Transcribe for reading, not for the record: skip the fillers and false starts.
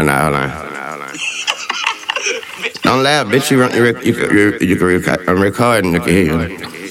Hold on. Don't laugh, bitch. I'm recording. I can hear you.